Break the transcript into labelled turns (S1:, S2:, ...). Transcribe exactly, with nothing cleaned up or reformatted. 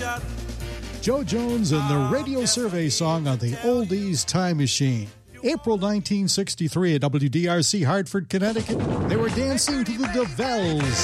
S1: Joe Jones and the radio survey song on the Oldies Time Machine. April nineteen sixty-three at W D R C Hartford, Connecticut. They were dancing to the DeVelles.